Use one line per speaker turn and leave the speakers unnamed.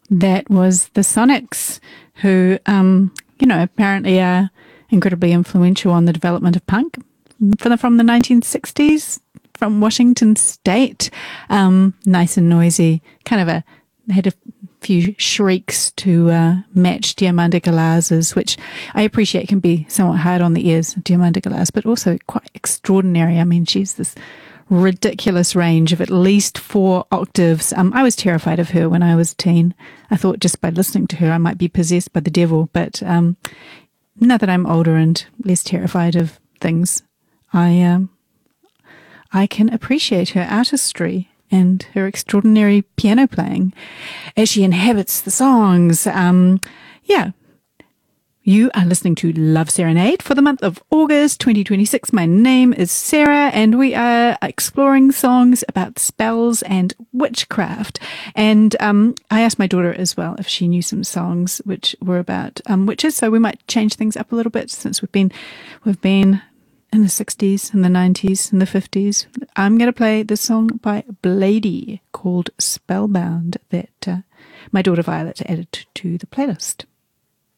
That was the Sonics, who, apparently are incredibly influential on the development of punk from the 1960s, from Washington State. Nice and noisy, had a few shrieks to match Diamanda Galars's, which I appreciate can be somewhat hard on the ears, Diamanda Galars, but also quite extraordinary. I mean, she's this ridiculous range of at least 4 octaves. I was terrified of her when I was a teen. I thought just by listening to her I might be possessed by the devil, but now that I'm older and less terrified of things, I can appreciate her artistry and her extraordinary piano playing as she inhabits the songs. You are listening to Love Serenade for the month of August 2026. My name is Sarah, and we are exploring songs about spells and witchcraft. And I asked my daughter as well if she knew some songs which were about witches, so we might change things up a little bit since we've been in the 60s, in the 90s, in the 50s. I'm going to play this song by Blady called Spellbound that my daughter Violet added to the playlist.